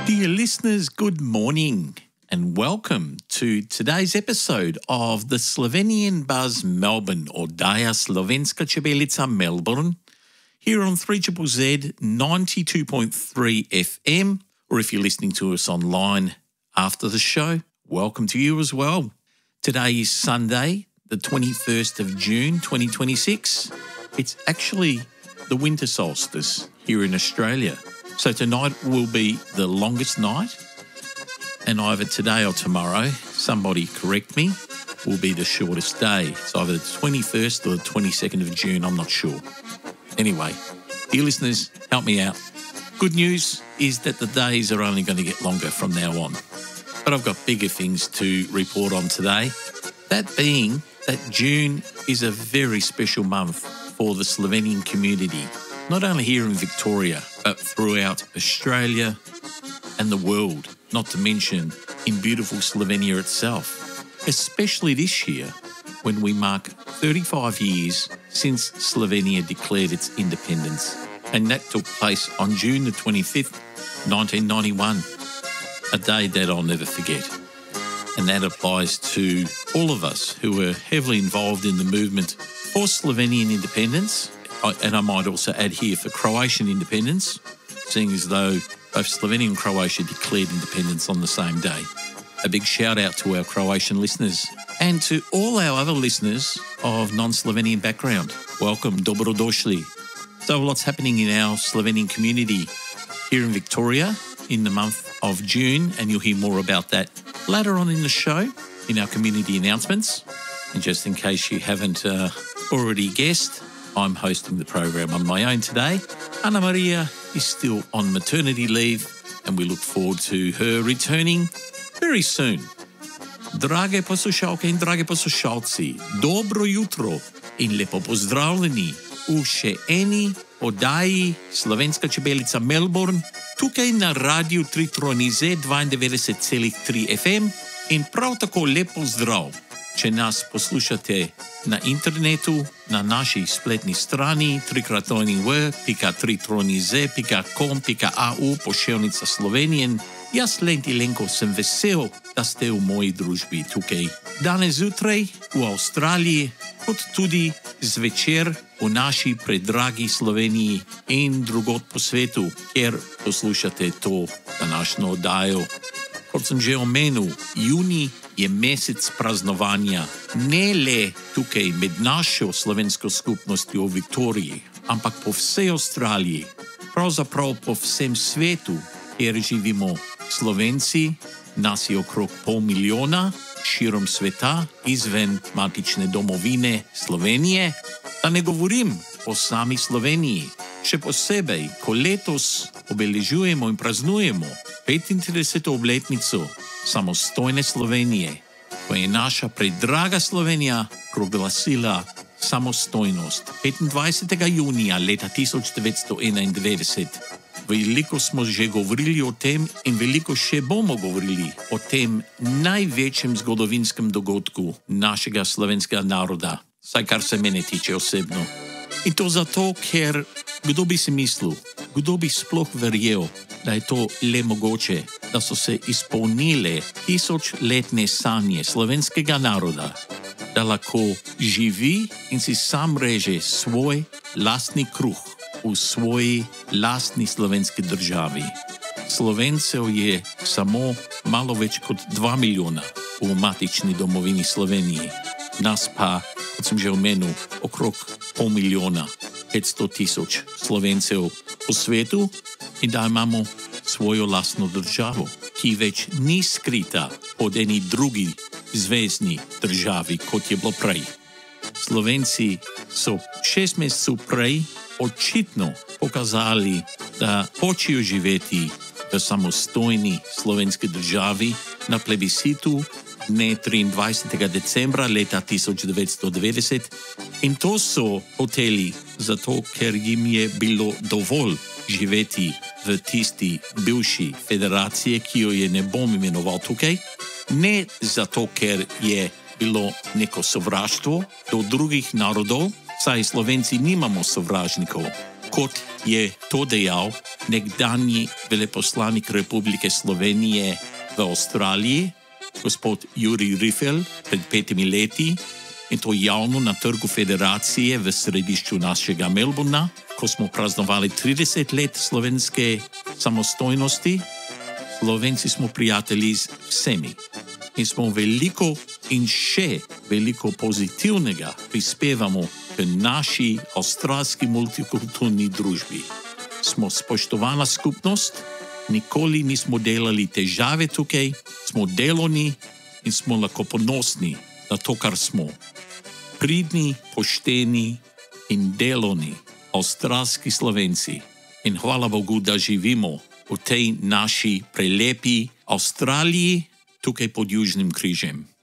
Dear listeners, good morning and welcome to today's episode of the Slovenian Buzz Melbourne, Oddaja Slovenska Čebelica Melbourne, here on 3ZZZ 92.3 FM, or if you're listening to us online after the show, welcome to you as well. Today is Sunday, the 21st of June 2026. It's actually the winter solstice here in Australia. So tonight will be the longest night, and either today or tomorrow, somebody correct me, will be the shortest day. It's either the 21st or the 22nd of June, I'm not sure. Anyway, dear listeners, help me out. Good news is that the days are only going to get longer from now on. But I've got bigger things to report on today. That being that June is a very special month for the Slovenian community, not only here in Victoria, but throughout Australia and the world, not to mention in beautiful Slovenia itself, especially this year when we mark 35 years since Slovenia declared its independence. And that took place on June the 25th, 1991, a day that I'll never forget. And that applies to all of us who were heavily involved in the movement for Slovenian independence. And I might also add here for Croatian independence, seeing as though both Slovenia and Croatia declared independence on the same day. A big shout out to our Croatian listeners and to all our other listeners of non-Slovenian background. Welcome, dobrodošli. So lots happening in our Slovenian community here in Victoria in the month of June, and you'll hear more about that later on in the show in our community announcements. And just in case you haven't already guessed, I'm hosting the program on my own today. Anna Maria is still on maternity leave, and we look forward to her returning very soon. Drage poslušalke in drage poslušalci, dobro jutro in lepo pozdravljeni v še eni oddaji Slovenska Čebelica Melbourne, tukaj na Radiu 3ZZZ 92,3 FM in prav tako lep pozdrav, če nas poslušate na internetu, na naši spletni strani www.3ZZZ.com.au pošiljnica Slovenije. Jaz, Lenti Lenko, sem vesel, da ste v moji družbi tukaj danes zjutraj v Avstraliji, kot tudi zvečer v naši predragi Sloveniji in drugod po svetu, kjer poslušate to današnjo oddajo. Kot sem že omenil, junij je mesec praznovanja ne le tukaj med našo slovensko skupnostjo v Viktoriji, ampak po vsej Avstraliji, pravzaprav po vsem svetu, kjer živimo Slovenci, nas je okrog 500 milijona, širom sveta, izven matične domovine Slovenije. Da ne govorim o sami Sloveniji, še posebej, ko letos obeležujemo in praznujemo 35. obletnico samostojne Slovenije, ko je naša predraga Slovenija proglasila samostojnost 25. junija leta 1991. Veliko smo že govorili o tem in veliko še bomo govorili o tem največjem zgodovinskem dogodku našega slovenskega naroda, saj kar se mene tiče osebno. In to zato, ker kdo bi si mislil, kdo bi sploh verjel, da je to le mogoče, da so se izpolnile tisočletne sanje slovenskega naroda, da lahko živi in si sam reže svoj lastni kruh v svoji lastni slovenski državi. Slovencev je samo malo več kot 2 milijona v matični domovini Sloveniji. Nas pa, kot sem že omenil, okrog 500 milijona, 500 tisoč Slovencev po svetu in da imamo svojo lastno državo, ki več ni skrita pod eni drugi zvezni državi, kot je bilo prej. Slovenci so 6 mesecev prej očitno pokazali, da hočejo živeti v samostojni slovenski državi na plebiscitu dne 23. decembra leta 1990 in to so hoteli zato, ker jim je bilo dovolj živeti v tisti bivši federaciji, ki jo je ne bom imenoval tukaj, ne zato, ker je bilo neko sovraštvo do drugih narodov, saj Slovenci nimamo sovražnikov, kot je to dejal nekdanji veleposlanik Republike Slovenije v Avstraliji, gospod Jurij Rifel, pred 5 leti, in to javno na Trgu Federacije v središču našega Melbourna, ko smo praznovali 30 let slovenske samostojnosti. Slovenci smo prijatelji z vsemi in smo veliko in še veliko pozitivnega prispevamo k naši avstralski multikulturni družbi. Smo spoštovana skupnost, nikoli nismo delali težave tukaj, smo delovni in smo lahko ponosni na to, kar smo. Pridni, pošteni in delovni avstralski Slovenci. In hvala Bogu, da živimo v tej naši prelepi Avstraliji, tukaj pod Južnim križem.